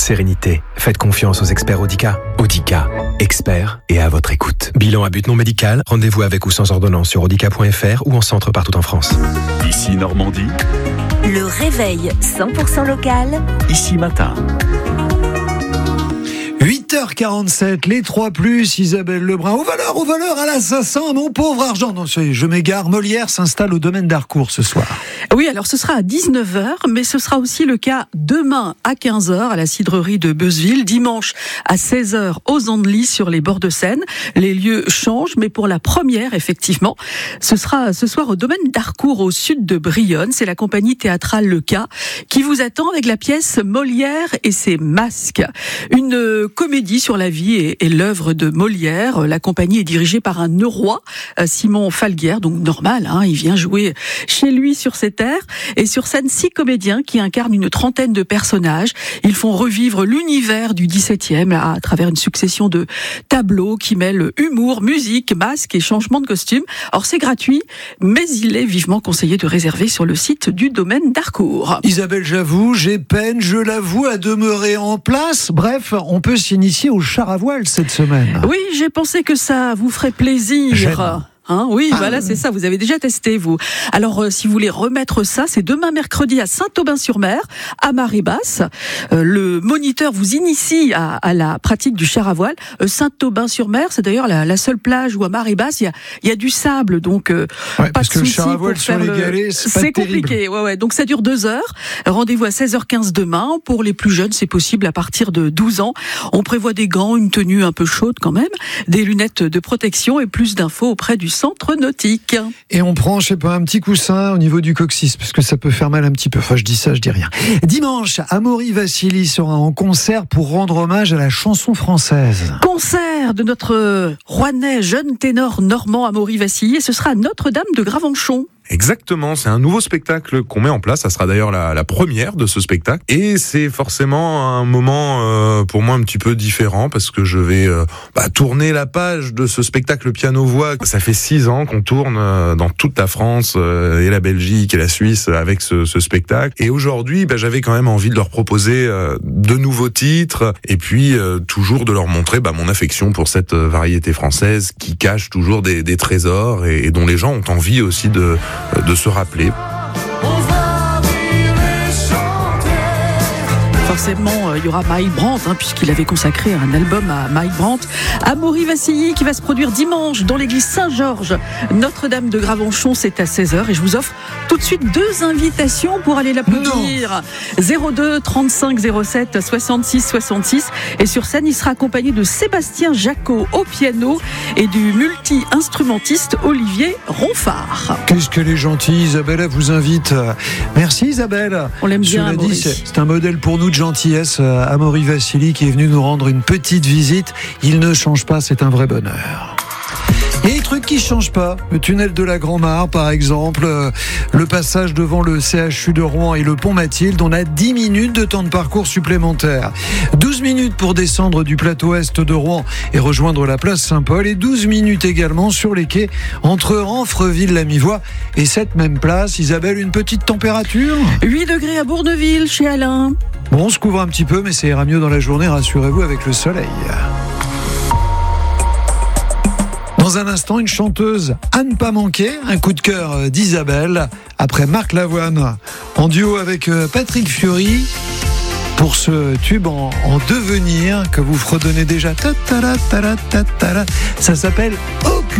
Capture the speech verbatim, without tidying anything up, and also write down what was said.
sérénité. Faites confiance aux experts Audica. Audica, experts et à votre écoute. Bilan à but non médical, rendez-vous avec ou sans ordonnance sur audica point f r ou en centre partout en France. Ici Normandie. Le réveil cent pour cent local. Ici Matin. huit heures quarante-sept, les trois plus, Isabelle Lebrun. Au voleur, au voleur, à l'assassin, mon pauvre argent. Non, je m'égare. Molière s'installe au domaine d'Harcourt ce soir. Oui, alors ce sera à dix-neuf heures, mais ce sera aussi le cas demain à quinze heures à la cidrerie de Beuzeville, dimanche à seize heures aux Andelys sur les bords de Seine. Les lieux changent, mais pour la première, effectivement, ce sera ce soir au domaine d'Harcourt au sud de Brionne. C'est la compagnie théâtrale Le Cas qui vous attend avec la pièce Molière et ses masques. Une comédie sur la vie et, et l'œuvre de Molière. La compagnie est dirigée par un Neurois, Simon Falguière, donc normal, hein, il vient jouer chez lui sur ses terres. Et sur scène, six comédiens qui incarnent une trentaine de personnages. Ils font revivre l'univers du dix-septième à travers une succession de tableaux qui mêlent humour, musique, masques et changement de costume. Alors c'est gratuit, mais il est vivement conseillé de réserver sur le site du domaine d'Harcourt. Isabelle, j'avoue, j'ai peine, je l'avoue, à demeurer en place. Bref, on peut s'initier au char à voile cette semaine. Oui, j'ai pensé que ça vous ferait plaisir. J'aime. Hein, oui, ah, voilà, c'est ça. Vous avez déjà testé, vous. Alors, euh, si vous voulez remettre ça, c'est demain mercredi à Saint-Aubin-sur-Mer, à marée-basse. Euh, le moniteur vous initie à, à la pratique du char à voile. Euh, Saint-Aubin-sur-Mer, c'est d'ailleurs la, la seule plage où à marée-basse il y a, il y a du sable, donc euh, ouais, pas parce de que le souci char à voile pour sur faire les le... galets, c'est pas c'est terrible. compliqué. Ouais, ouais. Donc ça dure deux heures. Rendez-vous à seize heures quinze demain. Pour les plus jeunes, c'est possible à partir de douze ans. On prévoit des gants, une tenue un peu chaude quand même, des lunettes de protection et plus d'infos auprès du centre nautique. Et on prend, je sais pas, un petit coussin au niveau du coccyx, parce que ça peut faire mal un petit peu. Enfin, je dis ça, je dis rien. Dimanche, Amaury Vassili sera en concert pour rendre hommage à la chanson française. Concert de notre Rouennais, jeune ténor normand Amaury Vassili, et ce sera à Notre-Dame de Gravenchon. Exactement, c'est un nouveau spectacle qu'on met en place, ça sera d'ailleurs la, la première de ce spectacle, et c'est forcément un moment euh, pour moi un petit peu différent, parce que je vais euh, bah, tourner la page de ce spectacle piano-voix. Ça fait six ans qu'on tourne euh, dans toute la France, euh, et la Belgique et la Suisse avec ce, ce spectacle, et aujourd'hui bah, j'avais quand même envie de leur proposer euh, de nouveaux titres, et puis euh, toujours de leur montrer bah, mon affection pour cette variété française qui cache toujours des, des trésors, et, et dont les gens ont envie aussi de de se rappeler. Forcément, il y aura Mike Brandt, hein, puisqu'il avait consacré un album à Mike Brandt. Amaury Vassili qui va se produire dimanche dans l'église Saint-Georges, Notre-Dame de Gravenchon, c'est à seize heures. Et je vous offre tout de suite deux invitations pour aller l'applaudir. zéro deux trente-cinq zéro sept soixante-six soixante-six. Et sur scène, il sera accompagné de Sébastien Jacot au piano et du multi-instrumentiste Olivier Ronfard. Qu'est-ce qu'elle est gentille, Isabelle, elle vous invite. Merci Isabelle. On l'aime bien, Cela dit, Amaury. c'est, c'est un modèle pour nous de gentillesse, Amaury Vassili qui est venu nous rendre une petite visite. Il ne change pas, c'est un vrai bonheur. Il y a des trucs qui ne changent pas. Le tunnel de la Grand-Mare, par exemple, le passage devant le C H U de Rouen et le pont Mathilde. On a dix minutes de temps de parcours supplémentaire. douze minutes pour descendre du plateau est de Rouen et rejoindre la place Saint-Paul. Et douze minutes également sur les quais entre Renfreville, la Mivoie et cette même place. Isabelle, une petite température ? huit degrés à Bourneville, chez Alain. Bon, on se couvre un petit peu, mais ça ira mieux dans la journée, rassurez-vous, avec le soleil. Dans un instant, une chanteuse à ne pas manquer, un coup de cœur d'Isabelle, après Marc Lavoine, en duo avec Patrick Fiori, pour ce tube en, en devenir que vous fredonnez déjà. Ta-ta-la, ta-la, ta-ta-la. Ça s'appelle Aucune.